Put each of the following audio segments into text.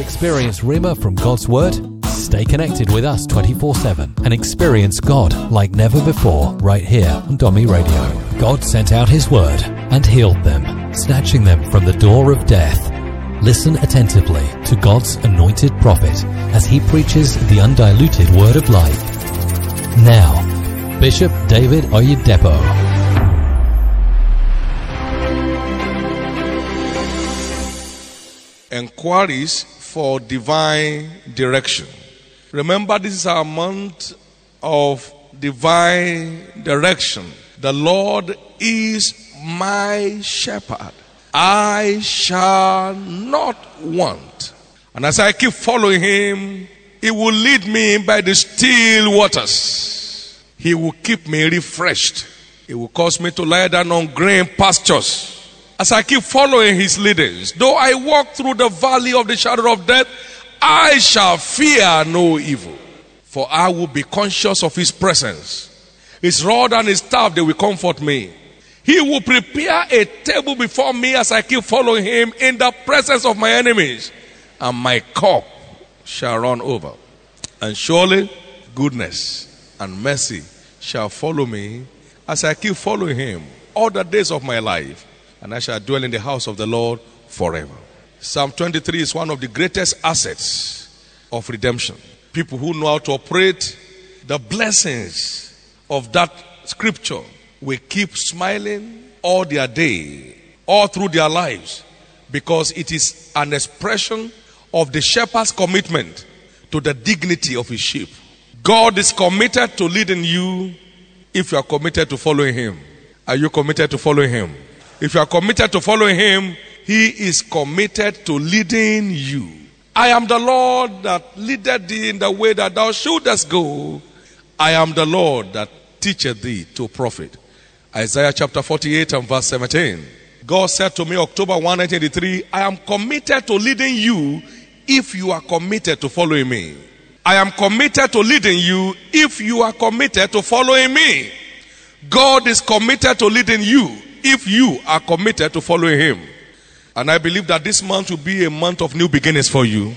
experience Rhema from God's Word? Stay connected with us 24/7 and experience God like never before right here on Domi Radio. God sent out His Word and healed them, snatching them from the door of death. Listen attentively to God's anointed prophet as he preaches the undiluted Word of life. Now, Bishop David Oyedepo. Enquiries for divine direction. Remember, this is our month of divine direction. The Lord is my shepherd. I shall not want. And as I keep following Him, He will lead me by the still waters. He will keep me refreshed. He will cause me to lie down on green pastures. As I keep following His leadings, though I walk through the valley of the shadow of death, I shall fear no evil. For I will be conscious of His presence. His rod and His staff, they will comfort me. He will prepare a table before me as I keep following Him in the presence of my enemies. And my cup shall run over. And surely goodness and mercy shall follow me as I keep following Him all the days of my life. And I shall dwell in the house of the Lord forever. Psalm 23 is one of the greatest assets of redemption. People who know how to operate the blessings of that scripture will keep smiling all their day, all through their lives, because it is an expression of the shepherd's commitment to the dignity of his sheep. God is committed to leading you if you are committed to following Him. Are you committed to following Him? If you are committed to following Him, He is committed to leading you. I am the Lord that leadeth thee in the way that thou shouldest go. I am the Lord that teacheth thee to profit. Isaiah chapter 48 and verse 17. God said to me October 1, 1983, I am committed to leading you if you are committed to following me. I am committed to leading you if you are committed to following me. God is committed to leading you if you are committed to following Him. And I believe that this month will be a month of new beginnings for you.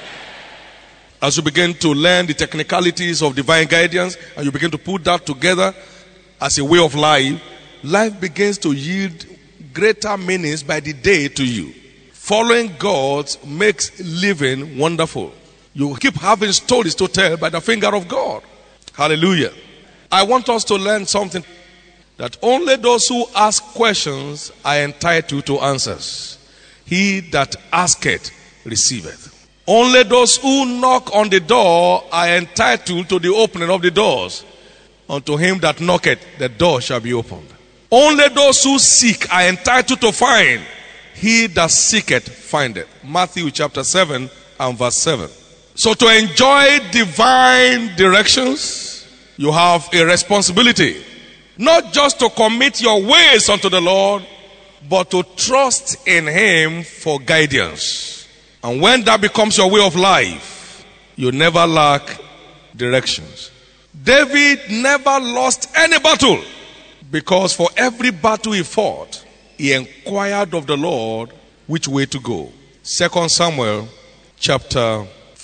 As you begin to learn the technicalities of divine guidance and you begin to put that together as a way of life, life begins to yield greater meanings by the day to you. Following God makes living wonderful. You keep having stories to tell by the finger of God. Hallelujah. I want us to learn something, that only those who ask questions are entitled to answers. He that asketh receiveth. Only those who knock on the door are entitled to the opening of the doors. Unto him that knocketh, the door shall be opened. Only those who seek are entitled to find. He that seeketh findeth. Matthew chapter 7 and verse 7. So to enjoy divine directions, you have a responsibility. Not just to commit your ways unto the Lord, but to trust in Him for guidance. And when that becomes your way of life, you never lack directions. David never lost any battle, because for every battle he fought, he inquired of the Lord which way to go. 2 Samuel chapter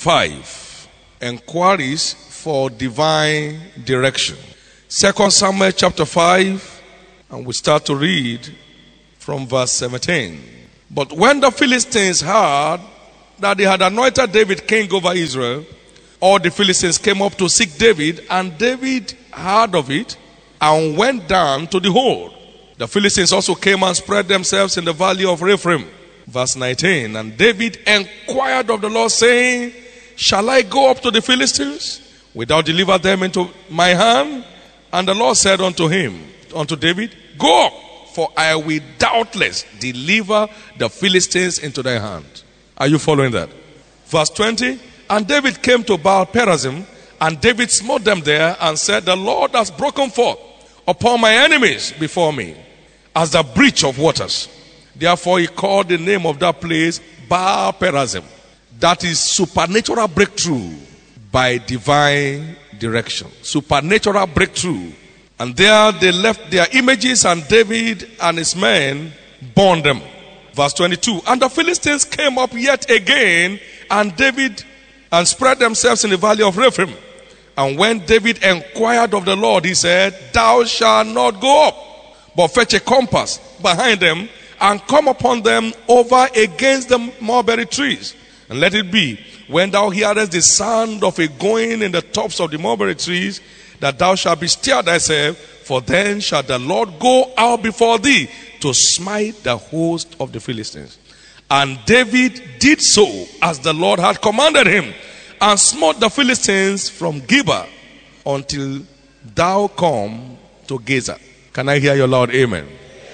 5. Enquiries for divine direction. 2 Samuel chapter 5, and we start to read from verse 17. But when the Philistines heard that they had anointed David king over Israel, all the Philistines came up to seek David, and David heard of it and went down to the hold. The Philistines also came and spread themselves in the valley of Rephaim. Verse 19. And David inquired of the Lord, saying, shall I go up to the Philistines? Wilt thou deliver them into my hand? And the Lord said unto David, go up, for I will doubtless deliver the Philistines into thy hand. Are you following that? Verse 20. And David came to Baal Perazim, and David smote them there, and said, the Lord has broken forth upon my enemies before me, as the breach of waters. Therefore he called the name of that place Baal Perazim. That is supernatural breakthrough by divine direction. Supernatural breakthrough. And there they left their images, and David and his men burned them. Verse 22. And the Philistines came up yet again and spread themselves in the valley of Rephaim. And when David inquired of the Lord, he said, thou shalt not go up, but fetch a compass behind them, and come upon them over against the mulberry trees. And let it be, when thou hearest the sound of a going in the tops of the mulberry trees, that thou shalt bestir thyself, for then shall the Lord go out before thee to smite the host of the Philistines. And David did so as the Lord had commanded him, and smote the Philistines from Geba until thou come to Gaza. Can I hear your loud amen?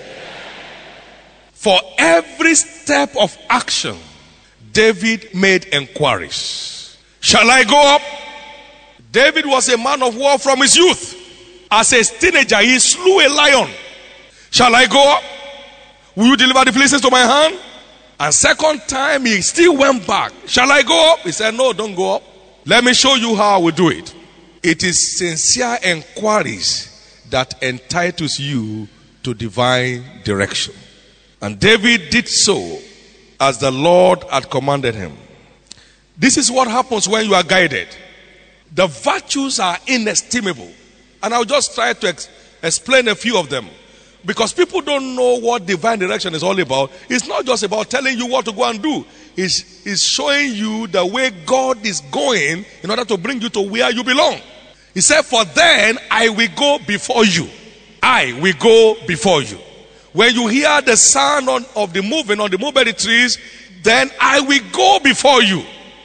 For every step of action, David made inquiries. Shall I go up? David was a man of war from his youth. As a teenager, he slew a lion. Shall I go up? Will you deliver the Philistines to my hand? And second time, he still went back. Shall I go up? He said, no, don't go up. Let me show you how I will do it. It is sincere inquiries that entitles you to divine direction. And David did so as the Lord had commanded him. This is what happens when you are guided. The virtues are inestimable. And I'll just try to explain a few of them. Because people don't know what divine direction is all about. It's not just about telling you what to go and do. It's showing you the way God is going in order to bring you to where you belong. He said, for then I will go before you. I will go before you. When you hear the sound of the moving on the mulberry trees, then I will go before you.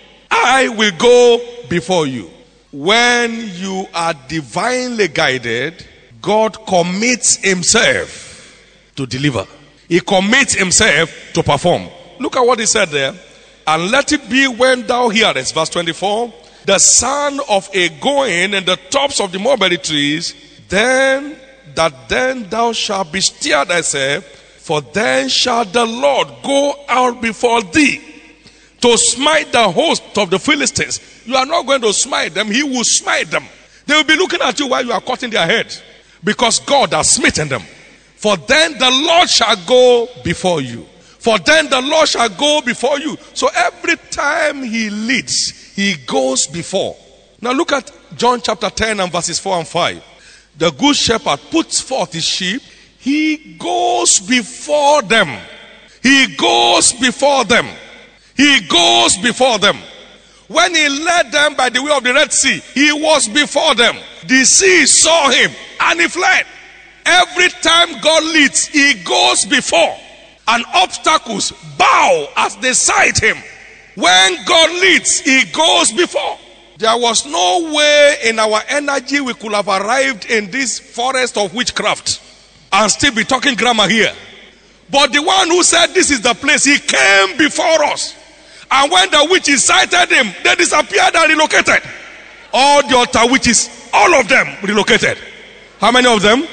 I will go before you. When you are divinely guided, God commits himself to deliver. He commits himself to perform. Look at what he said there. And let it be when thou hearest, verse 24, the sound of a going in the tops of the mulberry trees, then thou shalt bestir thyself, for then shall the Lord go out before thee to smite the host of the Philistines. You are not going to smite them, he will smite them. They will be looking at you while you are cutting their heads, because God has smitten them. For then the Lord shall go before you. For then the Lord shall go before you. So every time he leads, he goes before. Now look at John chapter 10 and verses 4 and 5. The good shepherd puts forth his sheep. He goes before them. He goes before them. He goes before them. When he led them by the way of the Red Sea, he was before them. The sea saw him and he fled. Every time God leads, he goes before. And obstacles bow as they sight him. When God leads, he goes before. There was no way in our energy we could have arrived in this forest of witchcraft and still be talking grammar here. But the one who said this is the place, he came before us. And when the witches sighted him, they disappeared and relocated. All the altar witches, all of them relocated. How many of them?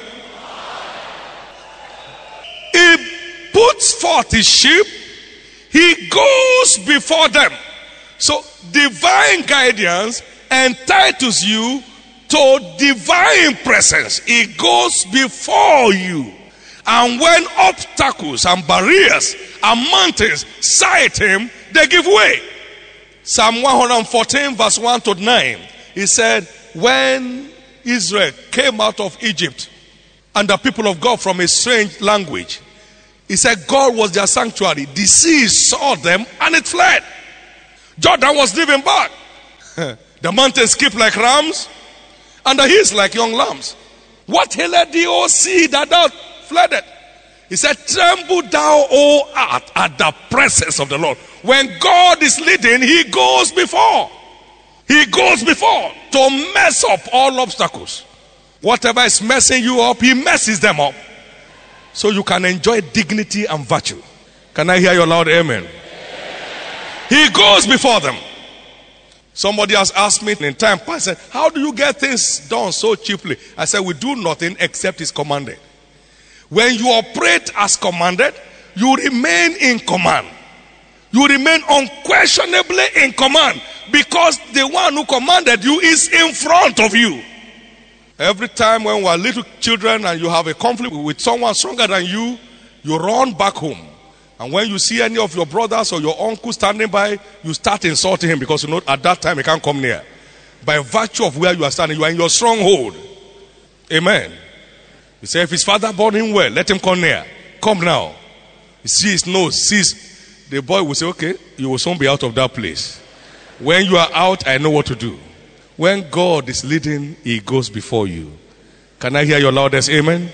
He puts forth his sheep. He goes before them. So divine guidance entitles you to divine presence. He goes before you. And when obstacles and barriers and mountains sight him, they give way. Psalm 114 verse 1 to 9. He said, when Israel came out of Egypt and the people of God from a strange language, he said God was their sanctuary. The sea saw them and it fled. Jordan was driven back. The mountains skipped like rams and the hills like young lambs. What hailed thee, O sea, that thou flooded? He said, tremble thou, O earth, at the presence of the Lord. When God is leading, he goes before. He goes before to mess up all obstacles. Whatever is messing you up, he messes them up. So you can enjoy dignity and virtue. Can I hear your loud amen? He goes before them. Somebody has asked me in time past, said, how do you get things done so cheaply? I said, we do nothing except it's commanded. When you operate as commanded, you remain in command. You remain unquestionably in command, because the one who commanded you is in front of you. Every time when we are little children and you have a conflict with someone stronger than you, you run back home And when you see any of your brothers or your uncle standing by, you start insulting him because you know at that time he can't come near. By virtue of where you are standing, you are in your stronghold. Amen. You say, if his father born him well, let him come near. Come now. You see his nose, sees. The boy will say, okay, you will soon be out of that place. When you are out, I know what to do. When God is leading, he goes before you. Can I hear your loudest amen?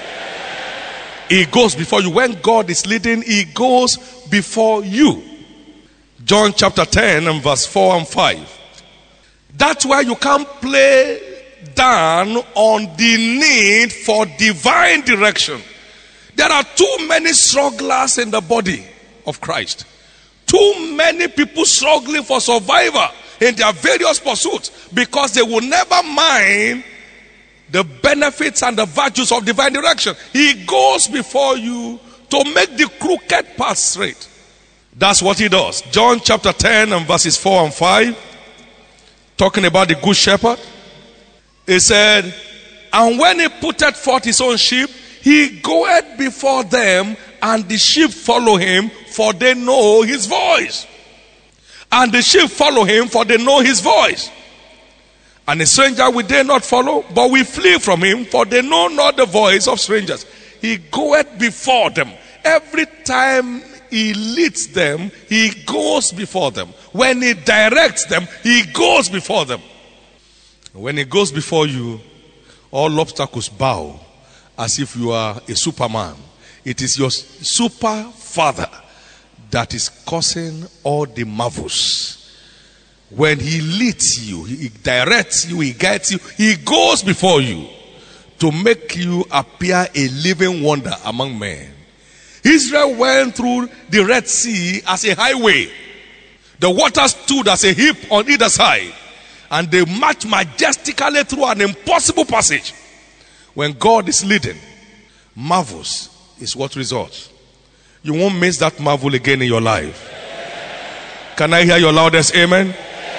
He goes before you. When God is leading, he goes before you. John chapter 10 and verse 4 and 5. That's why you can't play down on the need for divine direction. There are too many strugglers in the body of Christ. Too many people struggling for survival in their various pursuits because they will never mind the benefits and the virtues of divine direction. He goes before you to make the crooked path straight. That's what he does. John chapter 10 and verses 4 and 5. Talking about the good shepherd. He said, and when he putteth forth his own sheep, he goeth before them, and the sheep follow him, for they know his voice. And the sheep follow him, for they know his voice. And a stranger will they not follow, but we flee from him, for they know not the voice of strangers. He goeth before them. Every time he leads them, he goes before them. When he directs them, he goes before them. When he goes before you, all obstacles bow as if you are a superman. It is your super father that is causing all the marvels. When he leads you, he directs you, he guides you, he goes before you to make you appear a living wonder among men. Israel went through the Red Sea as a highway. The water stood as a heap on either side. And they marched majestically through an impossible passage. When God is leading, marvels is what results. You won't miss that marvel again in your life. Can I hear your loudest amen?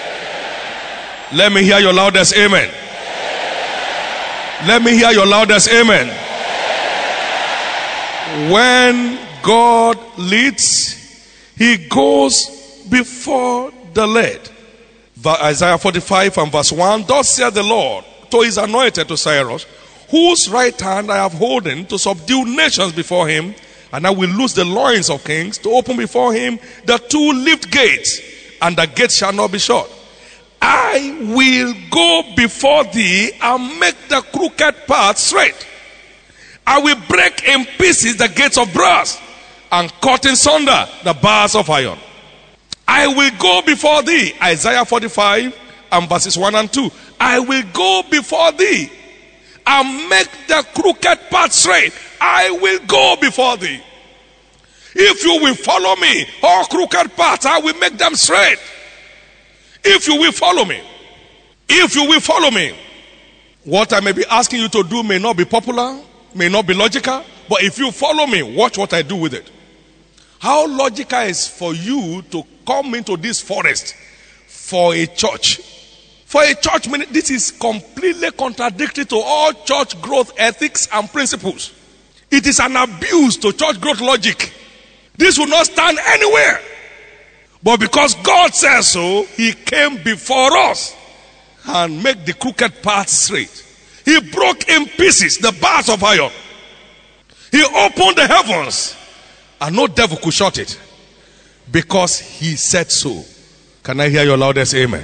Let me hear your loudest amen. Let me hear your loudest amen. When God leads, he goes before the led. Isaiah 45 and verse 1. Thus saith the Lord to his anointed, to Cyrus, whose right hand I have holden to subdue nations before him, and I will loose the loins of kings, to open before him the two-leaved gates, and the gates shall not be shut. I will go before thee and make the crooked path straight. I will break in pieces the gates of brass, and cut in sunder the bars of iron. I will go before thee. Isaiah 45 and verses 1 and 2. I will go before thee and make the crooked path straight. I will go before thee. If you will follow me, all crooked paths, I will make them straight. If you will follow me. If you will follow me. What I may be asking you to do may not be popular, may not be logical, but if you follow me, watch what I do with it. How logical is for you to come into this forest for a church? For a church, this is completely contradictory to all church growth ethics and principles. It is an abuse to church growth logic. This will not stand anywhere. But because God says so, he came before us and made the crooked path straight. He broke in pieces the bars of iron. He opened the heavens, and no devil could shut it, because he said so. Can I hear your loudest amen?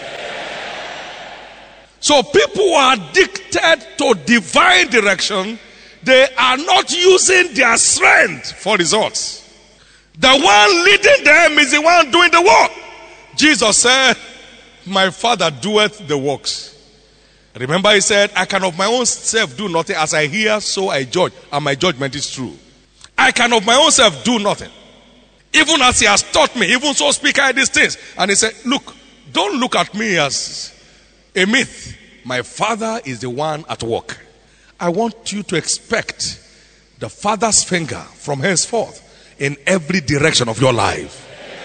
So people who are addicted to divine direction, they are not using their strength for results. The one leading them is the one doing the work. Jesus said, my Father doeth the works. Remember, he said, I can of my own self do nothing. As I hear, so I judge, and my judgment is true. I can of my own self do nothing. Even as he has taught me, even so speak I these things. And he said, look, don't look at me as a myth. My Father is the one at work. I want you to expect the Father's finger from henceforth in every direction of your life.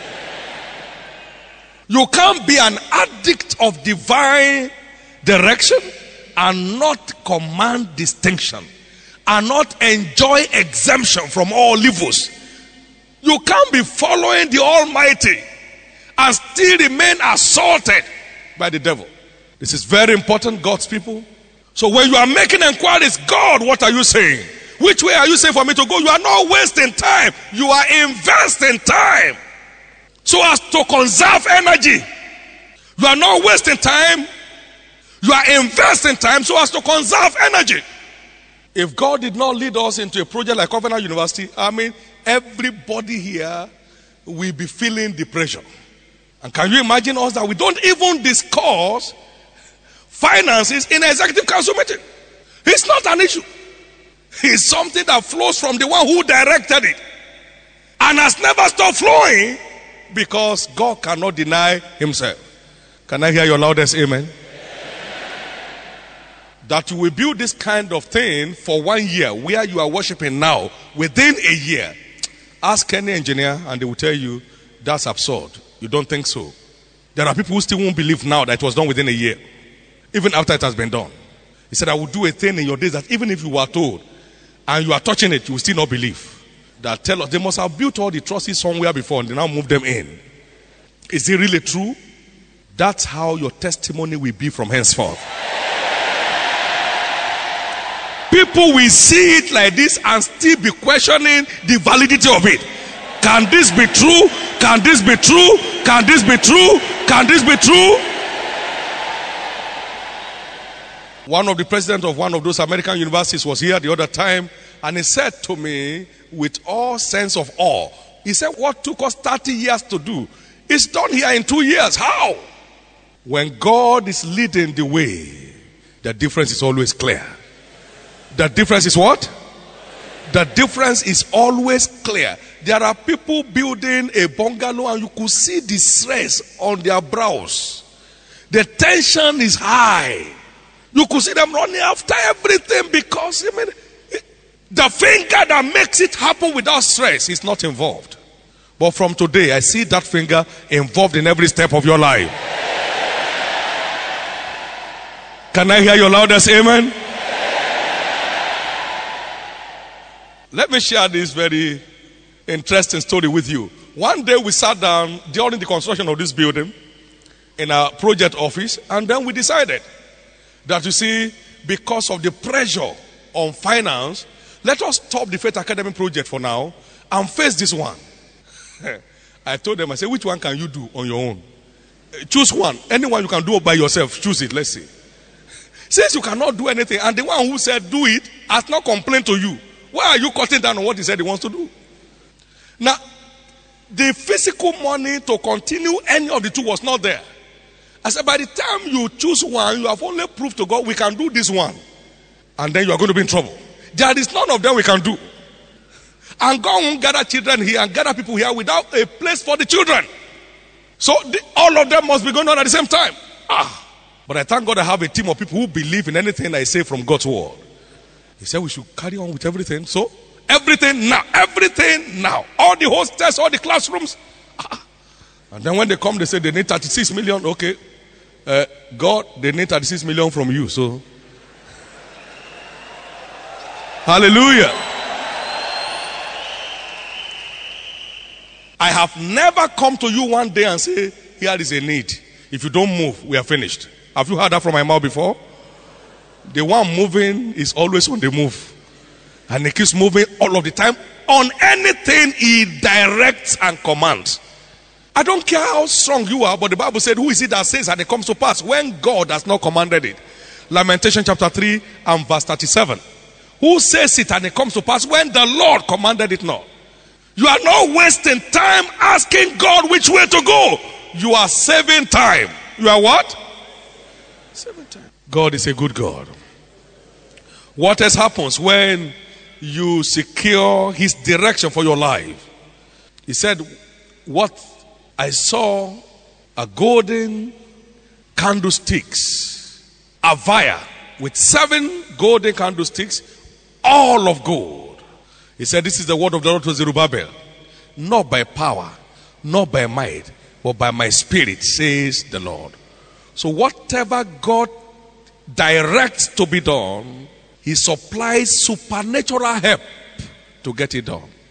You can't be an addict of divine direction and not command distinction and not enjoy exemption from all evils. You can't be following the Almighty and still remain assaulted by the devil. This is very important, God's people. So when you are making inquiries, God, what are you saying? Which way are you saying for me to go? You are not wasting time. You are investing time so as to conserve energy. You are not wasting time. You are investing time so as to conserve energy. If God did not lead us into a project like Covenant University, everybody here will be feeling depression. And can you imagine us that we don't even discuss finances in an executive council meeting? It's not an issue. It's something that flows from the one who directed it and has never stopped flowing because God cannot deny himself. Can I hear your loudest amen? That you will build this kind of thing for 1 year where you are worshiping now, within a year. Ask any engineer and they will tell you that's absurd. You don't think so? There are people who still won't believe now that it was done within a year, even after it has been done. He said, I will do a thing in your days that even if you were told and you are touching it, you will still not believe. That tell us they must have built all the trusses somewhere before and they now move them in. Is it really true? That's how your testimony will be from henceforth. People will see it like this and still be questioning the validity of it. Can this be true? Can this be true? Can this be true? Can this be true? One of the presidents of one of those American universities was here the other time, and he said to me with all sense of awe, he said, what took us 30 years to do, it's done here in 2 years. How? When God is leading the way, the difference is always clear. The difference is what? The difference is always clear. There are people building a bungalow and you could see the stress on their brows. The tension is high. You could see them running after everything because the finger that makes it happen without stress is not involved. But from today, I see that finger involved in every step of your life. Can I hear your loudest amen? Let me share this very interesting story with you. One day we sat down during the construction of this building in our project office, and then we decided that, you see, because of the pressure on finance, let us stop the Faith Academy project for now and face this one. I told them, I said, which one can you do on your own? Choose one. Anyone you can do by yourself, choose it. Let's see. Since you cannot do anything, and the one who said do it has not complained to you, why are you cutting down on what he said he wants to do? Now, the physical money to continue any of the two was not there. I said, by the time you choose one, you have only proved to God we can do this one. And then you are going to be in trouble. There is none of them we can do. And God won't gather children here and gather people here without a place for the children. So all of them must be going on at the same time. But I thank God I have a team of people who believe in anything I say from God's word. He said we should carry on with everything. So, everything now. All the hostels, all the classrooms. And then when they come, they say they need 36 million. Okay. God, they need 36 million from you. So, hallelujah. I have never come to you one day and say, here is a need. If you don't move, we are finished. Have you heard that from my mouth before? The one moving is always on the move. And he keeps moving all of the time. On anything he directs and commands. I don't care how strong you are, but the Bible said, who is it that says and it comes to pass when God has not commanded it? Lamentation chapter 3 and verse 37. Who says it and it comes to pass when the Lord commanded it not? You are not wasting time asking God which way to go. You are saving time. You are what? Saving time. God is a good God. What else happens when you secure his direction for your life? He said, what I saw a golden candlesticks, a fire with 7 golden candlesticks, all of gold. He said, this is the word of the Lord to Zerubbabel. Not by power, not by might, but by my spirit, says the Lord. So whatever God directs to be done, he supplies supernatural help to get it done.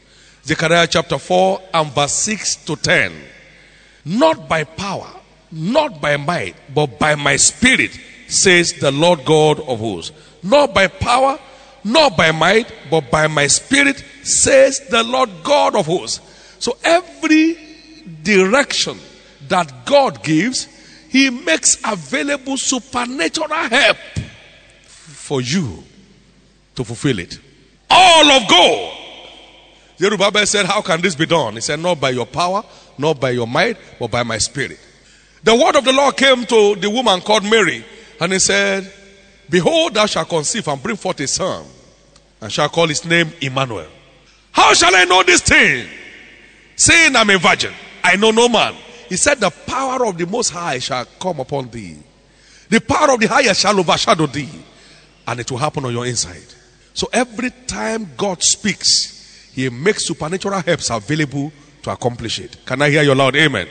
Zechariah chapter 4 and verse 6 to 10. Not by power, not by might, but by my spirit, says the Lord God of hosts. Not by power, not by might, but by my spirit, says the Lord God of hosts. So every direction that God gives, He makes available supernatural help for you to fulfill it. All of God. Zerubbabel said, how can this be done? He said, not by your power, not by your might, but by my spirit. The word of the Lord came to the woman called Mary, and he said, behold, thou shalt conceive and bring forth a son, and shall call his name Emmanuel. How shall I know this thing? Saying, I'm a virgin, I know no man. He said, the power of the Most High shall come upon thee. The power of the highest shall overshadow thee, and it will happen on your inside. So every time God speaks, He makes supernatural helps available to accomplish it. Can I hear your loud amen?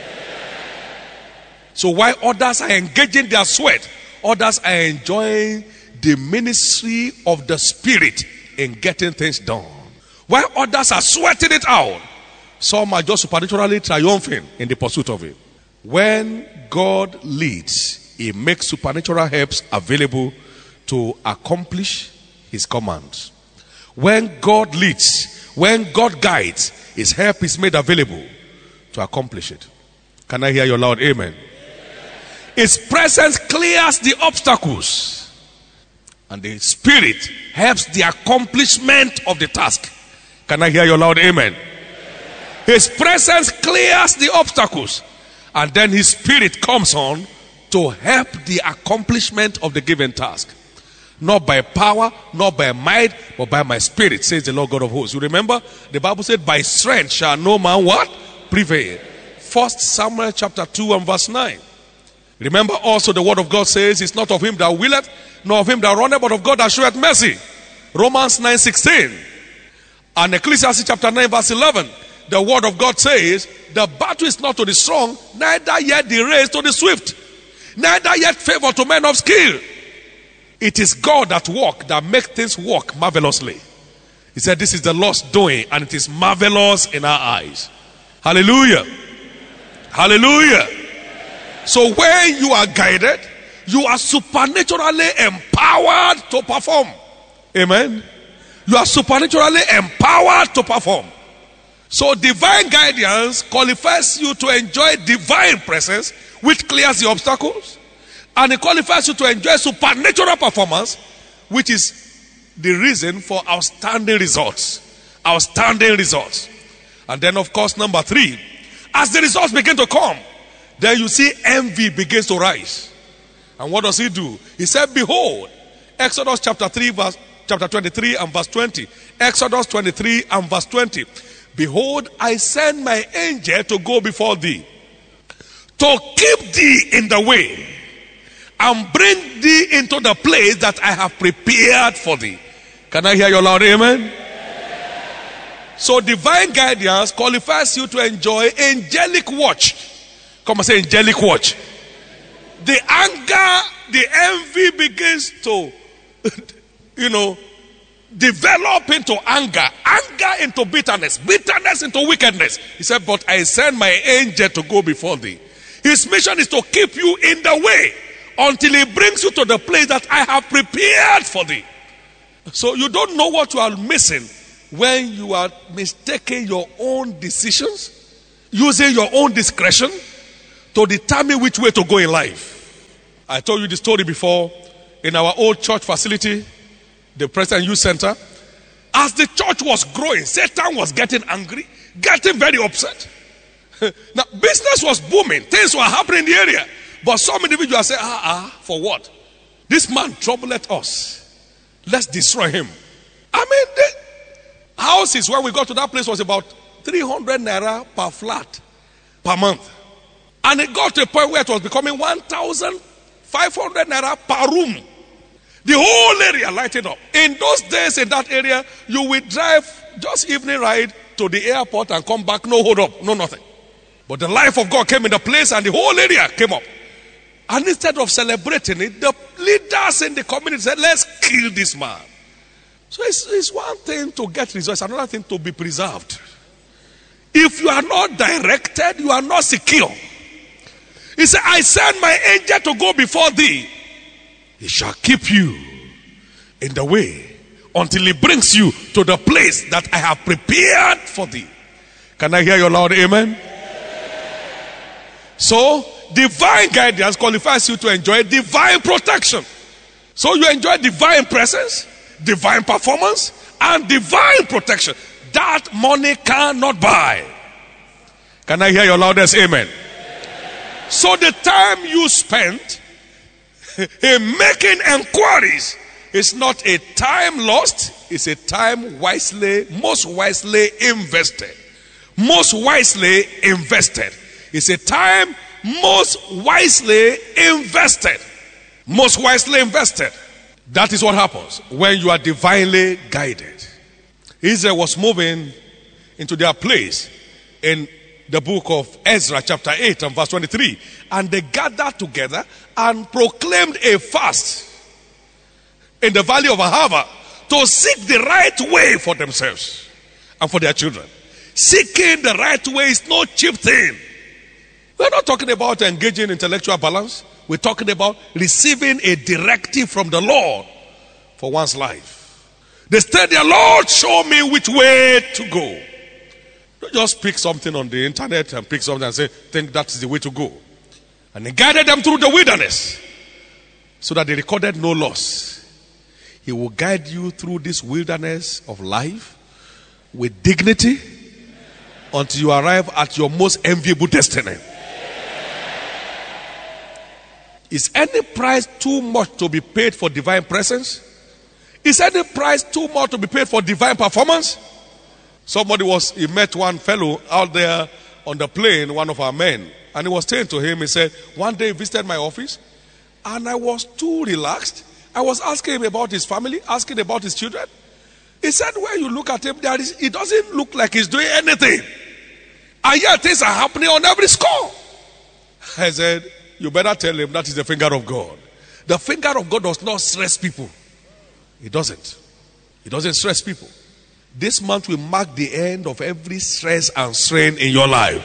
So while others are engaging their sweat, others are enjoying the ministry of the Spirit in getting things done. While others are sweating it out, some are just supernaturally triumphing in the pursuit of it. When God leads, He makes supernatural helps available to accomplish His commands. When God leads, when God guides, His help is made available to accomplish it. Can I hear your loud amen? His presence clears the obstacles, and the Spirit helps the accomplishment of the task. Can I hear your loud amen? His presence clears the obstacles, and then His Spirit comes on to help the accomplishment of the given task. Not by power, not by might, but by my Spirit, says the Lord God of hosts. You remember, the Bible said, by strength shall no man what? Prevail. 1 Samuel chapter 2 and verse 9. Remember also the word of God says, it's not of him that willeth, nor of him that runneth, but of God that showeth mercy. Romans 9:16. And Ecclesiastes chapter 9 verse 11. The word of God says, the battle is not to the strong, neither yet the race to the swift, neither yet favor to men of skill. It is God at work that makes things work marvelously. He said, this is the Lord's doing, and it is marvelous in our eyes. Hallelujah. Hallelujah. So when you are guided, you are supernaturally empowered to perform. Amen. You are supernaturally empowered to perform. So divine guidance qualifies you to enjoy divine presence, which clears the obstacles. And it qualifies you to enjoy supernatural performance, which is the reason for outstanding results. Outstanding results. And then, of course, number 3, as the results begin to come, then you see envy begins to rise. And what does he do? He said, behold, Exodus chapter 23 and verse 20. Exodus 23 and verse 20. Behold, I send my angel to go before thee, to keep thee in the way, and bring thee into the place that I have prepared for thee. Can I hear your loud amen? So divine guidance qualifies you to enjoy angelic watch. Come and say angelic watch. The anger, the envy begins to, develop into anger, anger into bitterness, bitterness into wickedness. He said, but I send my angel to go before thee. His mission is to keep you in the way until he brings you to the place that I have prepared for thee. So you don't know what you are missing when you are mistaking your own decisions, using your own discretion to determine which way to go in life. I told you the story before. In our old church facility, the Present Youth Center, as the church was growing, Satan was getting angry, getting very upset. Now, business was booming, things were happening in the area, but some individuals say, for what? This man troubled us. Let's destroy him. I mean, the houses when we got to that place was about 300 naira per flat per month. And it got to a point where it was becoming 1,500 naira per room. The whole area lighted up. In those days, in that area, you will drive just evening ride to the airport and come back, no hold up, no nothing. But the life of God came in the place and the whole area came up. And instead of celebrating it, the leaders in the community said, let's kill this man. So it's one thing to get results, another thing to be preserved. If you are not directed, you are not secure. He said, I send my angel to go before thee. He shall keep you in the way until he brings you to the place that I have prepared for thee. Can I hear your loud amen? So, divine guidance qualifies you to enjoy divine protection. So you enjoy divine presence, divine performance, and divine protection. That money cannot buy. Can I hear your loudest amen? So the time you spent in making inquiries is not a time lost, it's a time wisely, most wisely invested. Most wisely invested. It's a time most wisely invested. Most wisely invested. That is what happens when you are divinely guided. Israel was moving into their place in the book of Ezra chapter 8 and verse 23. And they gathered together and proclaimed a fast in the valley of Ahava to seek the right way for themselves and for their children. Seeking the right way is no cheap thing. We're not talking about engaging intellectual balance. We're talking about receiving a directive from the Lord for one's life. They said, the Lord, show me which way to go. Don't just pick something on the internet and pick something and say, think that is the way to go. And he guided them through the wilderness so that they recorded no loss. He will guide you through this wilderness of life with dignity until you arrive at your most enviable destiny. Is any price too much to be paid for divine presence? Is any price too much to be paid for divine performance? He met one fellow out there on the plane, one of our men, and he was saying to him, he said, one day he visited my office, and I was too relaxed. I was asking him about his family, asking about his children. He said, when you look at him, it doesn't look like he's doing anything. And yet things are happening on every score. I said, you better tell him that is the finger of God. The finger of God does not stress people. It doesn't. It doesn't stress people. This month will mark the end of every stress and strain in your life.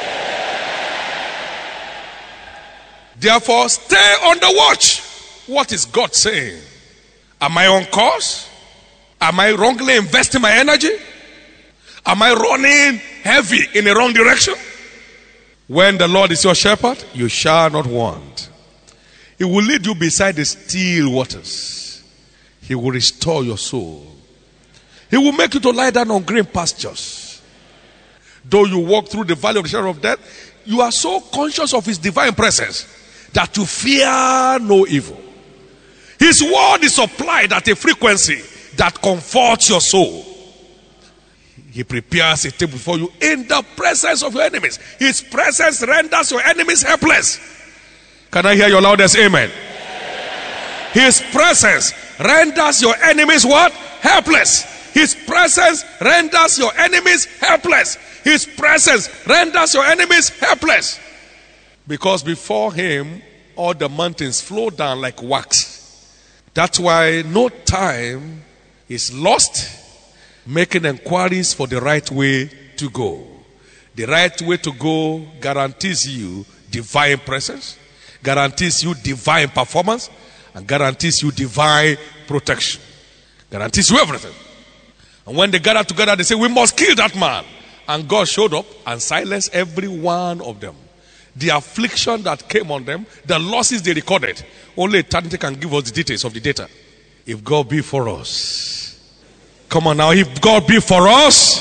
Therefore, stay on the watch. What is God saying? Am I on course? Am I wrongly investing my energy? Am I running heavy in the wrong direction? When the Lord is your shepherd, you shall not want. He will lead you beside the still waters. He will restore your soul. He will make you to lie down on green pastures. Though you walk through the valley of the shadow of death, you are so conscious of his divine presence that you fear no evil. His word is supplied at a frequency that comforts your soul. He prepares a table for you in the presence of your enemies. His presence renders your enemies helpless. Can I hear your loudest amen? His presence renders your enemies what? Helpless. His presence renders your enemies helpless. His presence renders your enemies helpless. Because before him, all the mountains flow down like wax. That's why no time is lost making inquiries for the right way to go. The right way to go guarantees you divine presence, guarantees you divine performance, and guarantees you divine protection. Guarantees you everything. And when they gathered together, they say, we must kill that man. And God showed up and silenced every one of them. The affliction that came on them, the losses they recorded, only eternity can give us the details of the data. If God be for us. Come on now, if God be for us.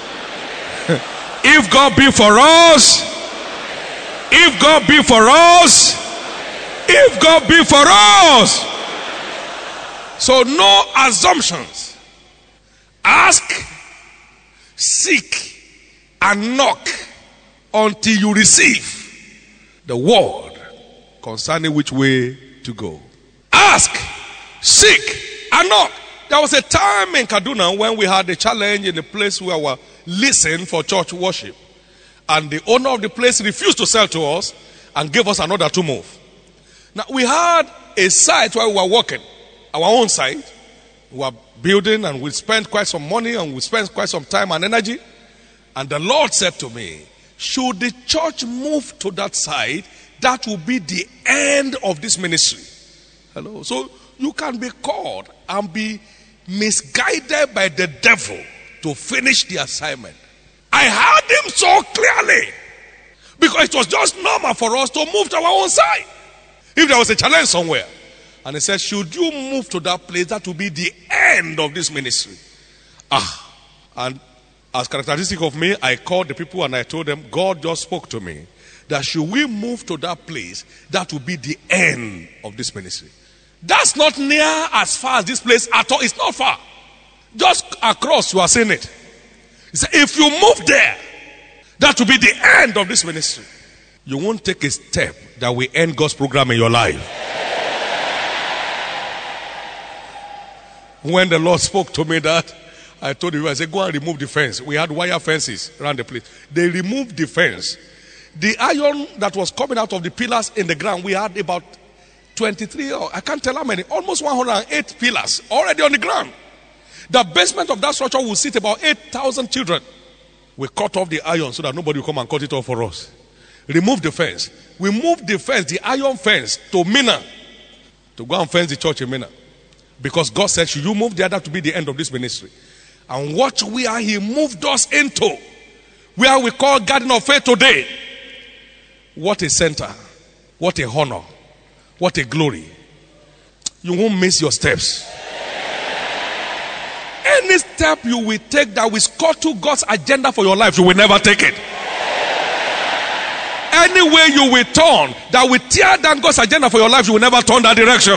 If God be for us. If God be for us. If God be for us. So no assumptions. Ask, seek, and knock until you receive the word concerning which way to go. Ask, seek, and knock. There was a time in Kaduna when we had a challenge in the place where we were listening for church worship. And the owner of the place refused to sell to us and gave us another to move. Now, we had a site where we were working, our own site. We were building and we spent quite some money and we spent quite some time and energy. And the Lord said to me, should the church move to that side, that will be the end of this ministry. Hello. So you can be called and be misguided by the devil to finish the assignment. I heard him so clearly, because it was just normal for us to move to our own side. If there was a challenge somewhere, and he said, should you move to that place, that will be the end of this ministry. And as characteristic of me, I called the people and I told them, God just spoke to me that should we move to that place, that will be the end of this ministry. That's not near as far as this place at all. It's not far. Just across, you are seeing it. He said, if you move there, that will be the end of this ministry. You won't take a step that will end God's program in your life. When the Lord spoke to me that, I told you, I said, go and remove the fence. We had wire fences around the place. They removed the fence. The iron that was coming out of the pillars in the ground, we had about 23, or I can't tell how many, almost 108 pillars already on the ground. The basement of that structure will seat about 8,000 children. We cut off the iron so that nobody will come and cut it off for us. Remove the fence. We moved the fence, the iron fence, to Mina, to go and fence the church in Mina. Because God said, should you move there, that to be the end of this ministry. And watch where he moved us into, where we call Garden of Faith today. What a center, what a honor, what a glory. You won't miss your steps. Any step you will take that will scuttle God's agenda for your life, you will never take it. Any way you will turn that will tear down God's agenda for your life, you will never turn that direction.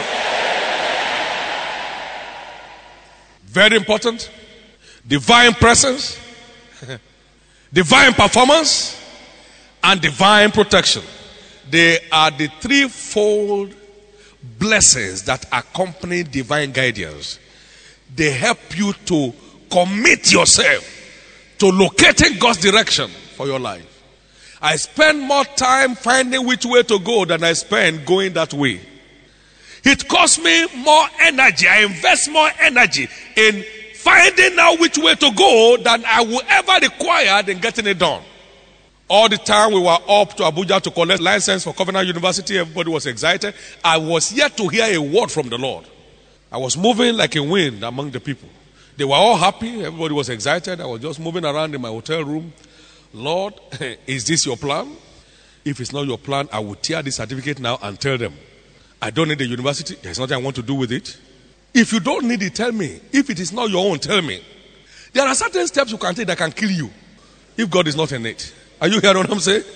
Very important. Divine presence, divine performance, and divine protection. They are the threefold blessings that accompany divine guidance. They help you to commit yourself to locating God's direction for your life. I spend more time finding which way to go than I spend going that way. It costs me more energy. I invest more energy in finding out which way to go than I will ever require in getting it done. All the time we were up to Abuja to collect license for Covenant University, everybody was excited. I was yet to hear a word from the Lord. I was moving like a wind among the people. They were all happy. Everybody was excited. I was just moving around in my hotel room. Lord, is this your plan? If it's not your plan, I will tear this certificate now and tell them, I don't need the university. There's nothing I want to do with it. If you don't need it, tell me. If it is not your own, tell me. There are certain steps you can take that can kill you if God is not in it. Are you hearing what I'm saying?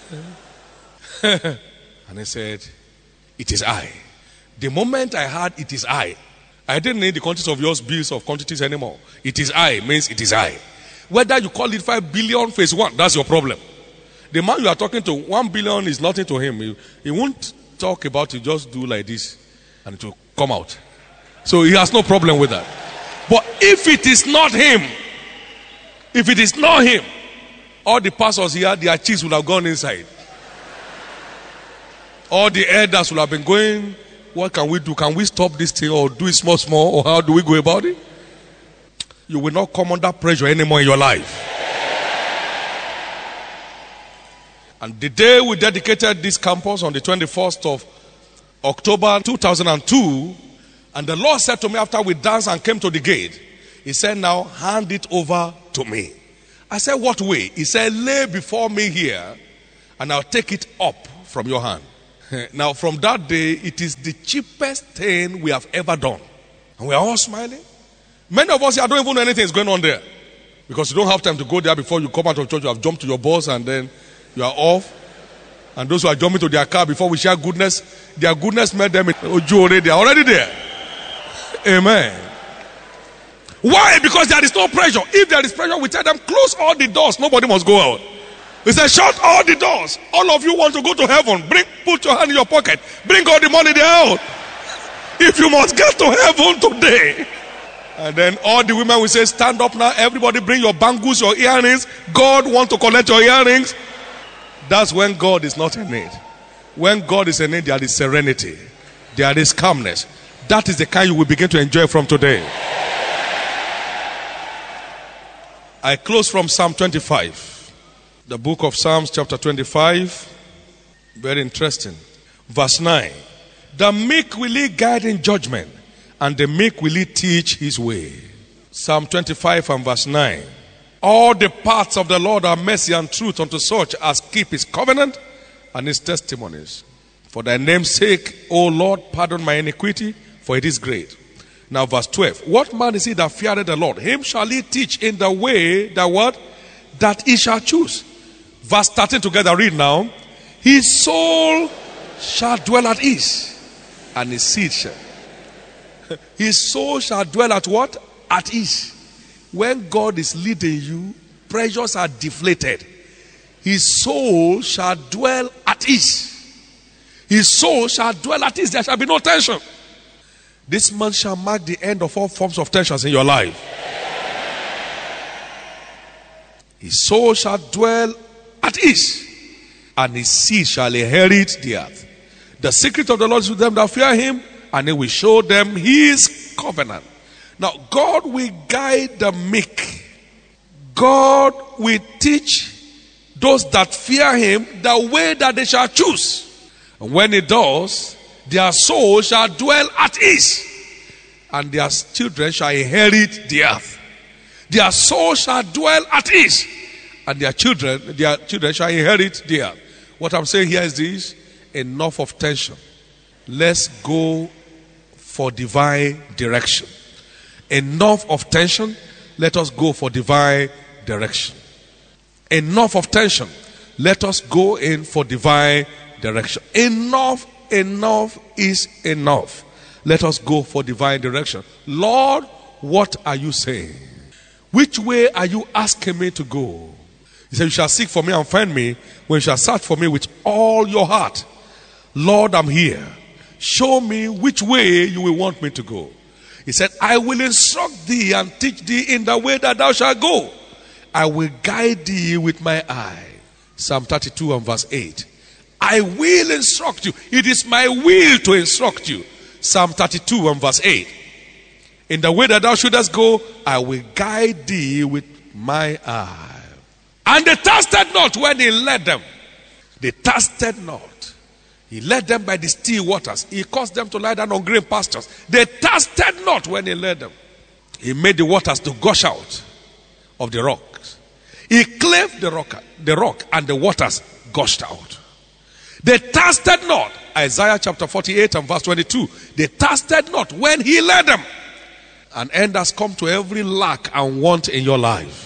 And I said, it is I. The moment I heard it is I didn't need the quantities of yours bills of quantities anymore. It is I means it is I. Whether you call it 5 billion phase 1, that's your problem. The man you are talking to, 1 billion is nothing to him. He won't talk about it, just do like this and it will come out. So he has no problem with that. But if it is not him, all the pastors here, their chiefs will have gone inside. All the elders will have been going, what can we do? Can we stop this thing or do it small, or how do we go about it? You will not come under pressure anymore in your life. And the day we dedicated this campus on the 21st of October 2002, and the Lord said to me after we danced and came to the gate, he said, now hand it over to me. I said, what way? He said, lay before me here and I'll take it up from your hand. Now from that day, it is the cheapest thing we have ever done. And we are all smiling. Many of us here don't even know anything is going on there. Because you don't have time to go there before you come out of church. You have jumped to your boss and then you are off. And those who are jumping to their car before we share goodness, their goodness made them in Ojo. They are already there. Amen. Why? Because there is no pressure. If there is pressure, we tell them, close all the doors. Nobody must go out. We say, shut all the doors. All of you want to go to heaven. Put your hand in your pocket. Bring all the money there out. If you must get to heaven today. And then all the women will say, stand up now. Everybody bring your bangles, your earrings. God wants to collect your earrings. That's when God is not in it. When God is in it, there is serenity. There is calmness. That is the kind you will begin to enjoy from today. I close from Psalm 25. The book of Psalms chapter 25. Very interesting. Verse 9. The meek will he guide in judgment, and the meek will he teach his way. Psalm 25 and verse 9. All the paths of the Lord are mercy and truth unto such as keep his covenant and his testimonies. For thy name's sake, O Lord, pardon my iniquity, for it is great. Now verse 12. What man is he that feareth the Lord? Him shall he teach in the way that he shall choose. Verse 13 together, read now. His soul shall dwell at ease, and his seed shall. His soul shall dwell at what? At ease. When God is leading you, pressures are deflated. His soul shall dwell at ease. His soul shall dwell at ease. There shall be no tension. This month shall mark the end of all forms of tensions in your life. His soul shall dwell at ease, and his seed shall inherit the earth. The secret of the Lord is with them that fear him, and he will show them his covenant. Now, God will guide the meek. God will teach those that fear him the way that they shall choose. And when he does, their soul shall dwell at ease, and their children shall inherit the earth. Their soul shall dwell at ease, and their children shall inherit the earth. What I'm saying here is this: enough of tension. Let's go for divine direction. Enough of tension. Let us go for divine direction. Enough of tension. Let us go in for divine direction. Enough is enough. Let us go for divine direction. Lord, what are you saying? Which way are you asking me to go? He said, you shall seek for me and find me when you shall search for me with all your heart. Lord, I'm here. Show me which way you will want me to go. He said, I will instruct thee and teach thee in the way that thou shalt go. I will guide thee with my eye. Psalm 32 and verse 8. I will instruct you. It is my will to instruct you. Psalm 32 and verse 8. In the way that thou shouldest go, I will guide thee with my eye. And they thirsted not when he led them. They thirsted not. He led them by the still waters. He caused them to lie down on green pastures. They thirsted not when he led them. He made the waters to gush out of the rocks. He cleft the rock and the waters gushed out. They thirsted not. Isaiah chapter 48 and verse 22. They thirsted not when he led them. An end has come to every lack and want in your life.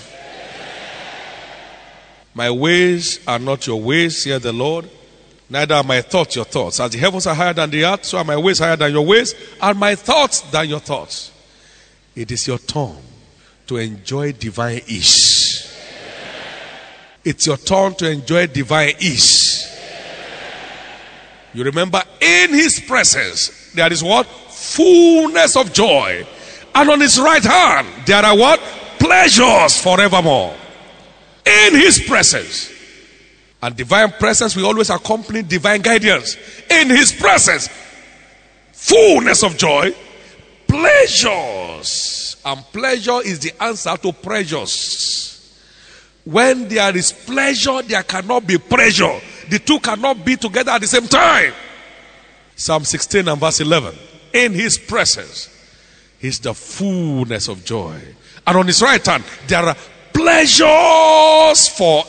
My ways are not your ways, saith the Lord. Neither are my thoughts your thoughts. As the heavens are higher than the earth, so are my ways higher than your ways, and my thoughts than your thoughts. It is your turn to enjoy divine ease. It's your turn to enjoy divine ease. You remember, in his presence, there is what? Fullness of joy. And on his right hand, there are what? Pleasures forevermore. In his presence. And divine presence will always accompany divine guidance. In his presence, fullness of joy, pleasures. And pleasure is the answer to pressures. When there is pleasure, there cannot be pressure. The two cannot be together at the same time. Psalm 16 and verse 11. In his presence is the fullness of joy. And on his right hand, there are pleasures forevermore.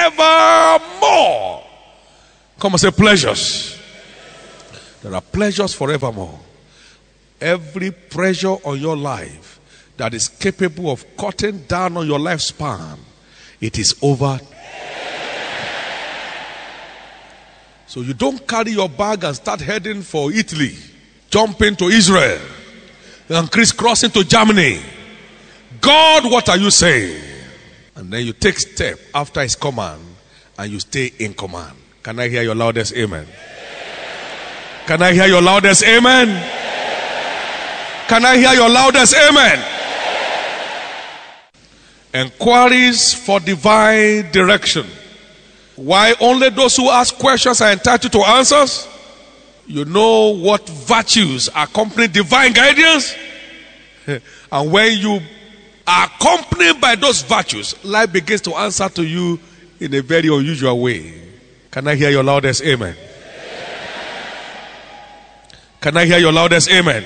Come and say pleasures. There are pleasures forevermore. Every pressure on your life that is capable of cutting down on your lifespan, it is over. So you don't carry your bag and start heading for Italy, jump into Israel, and crisscrossing to Germany. God, what are you saying? And then you take step after his command and you stay in command. Can I hear your loudest amen? Can I hear your loudest amen? Can I hear your loudest amen? Enquiries for divine direction. Why only those who ask questions are entitled to answers? You know what virtues accompany divine guidance? And when you accompanied by those virtues, life begins to answer to you in a very unusual way. Can I hear your loudest amen? Can I hear your loudest amen?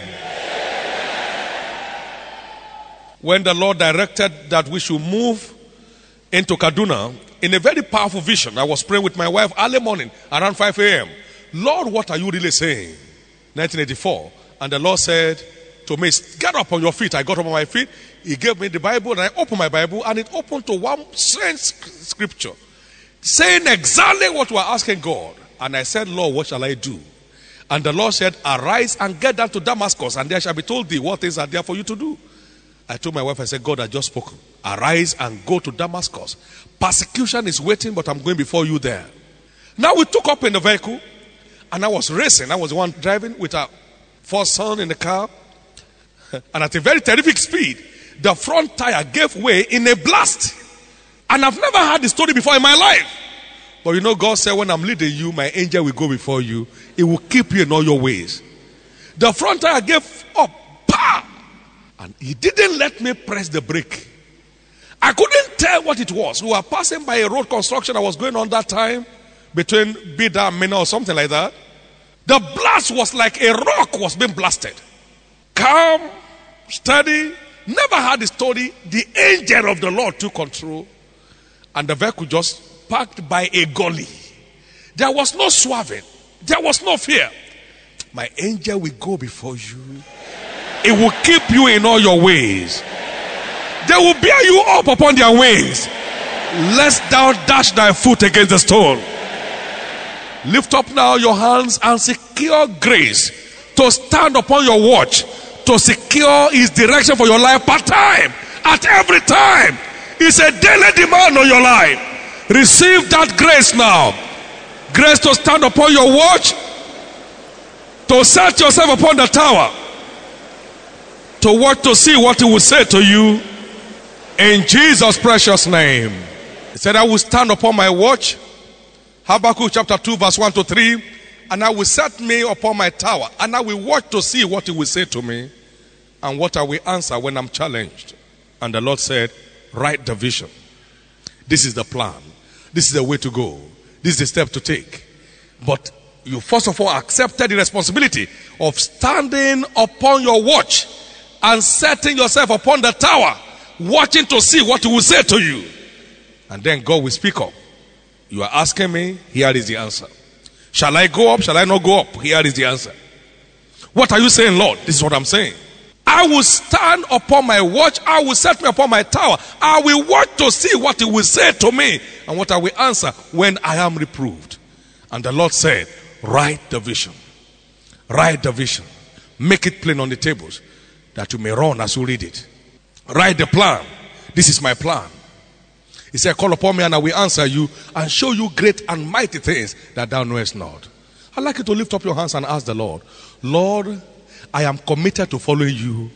When the Lord directed that we should move into Kaduna, in a very powerful vision, I was praying with my wife early morning around 5 a.m. Lord, what are you really saying? 1984. And the Lord said to me, get up on your feet. I got up on my feet. He gave me the Bible and I opened my Bible and it opened to one strange scripture saying exactly what we are asking God. And I said, Lord, what shall I do? And the Lord said, arise and get down to Damascus, and there shall be told thee what things are there for you to do. I told my wife, I said, God has just spoken. Arise and go to Damascus. Persecution is waiting, but I'm going before you there. Now we took up in the vehicle, and I was racing. I was the one driving with our first son in the car. And at a very terrific speed, the front tire gave way in a blast. And I've never heard this story before in my life. But you know, God said, when I'm leading you, my angel will go before you. It will keep you in all your ways. The front tire gave up. Pow! And he didn't let me press the brake. I couldn't tell what it was. We were passing by a road construction that was going on that time between Bida and Mina or something like that. The blast was like a rock was being blasted. Calm, steady. Never had the story. The angel of the Lord took control. And the vehicle just parked by a gully. There was no swerving. There was no fear. My angel will go before you. It will keep you in all your ways. They will bear you up upon their wings, lest thou dash thy foot against the stone. Lift up now your hands and secure grace to stand upon your watch, to secure his direction for your life part time, at every time. It's a daily demand on your life. Receive that grace now. Grace to stand upon your watch, to set yourself upon the tower, to watch to see what he will say to you. In Jesus' precious name. He said, I will stand upon my watch. Habakkuk chapter 2 verse 1 to 3. And I will set me upon my tower. And I will watch to see what he will say to me. And what I will answer when I'm challenged. And the Lord said, write the vision. This is the plan. This is the way to go. This is the step to take. But you first of all accepted the responsibility of standing upon your watch and setting yourself upon the tower, watching to see what he will say to you. And then God will speak up. You are asking me, here is the answer. Shall I go up? Shall I not go up? Here is the answer. What are you saying, Lord? This is what I'm saying. I will stand upon my watch. I will set me upon my tower. I will watch to see what he will say to me and what I will answer when I am reproved. And the Lord said, write the vision. Write the vision. Make it plain on the tables that you may run as you read it. Write the plan. This is my plan. He said, call upon me and I will answer you and show you great and mighty things that thou knowest not. I'd like you to lift up your hands and ask the Lord, Lord, I am committed to following you.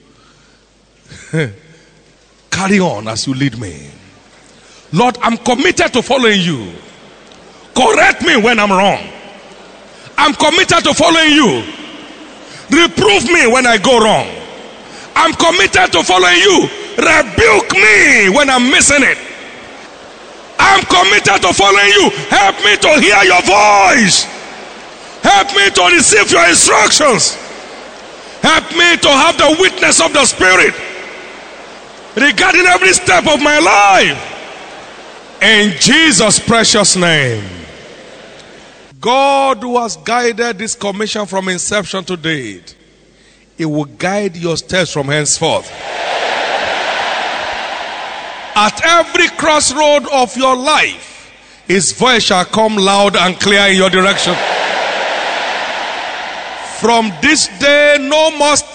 Carry on as you lead me. Lord, I'm committed to following you. Correct me when I'm wrong. I'm committed to following you. Reprove me when I go wrong. I'm committed to following you. Rebuke me when I'm missing it. I'm committed to following you. Help me to hear your voice. Help me to receive your instructions. Help me to have the witness of the Spirit regarding every step of my life. In Jesus' precious name. God who has guided this commission from inception to date, He will guide your steps from henceforth. At every crossroad of your life, His voice shall come loud and clear in your direction. From this day, no more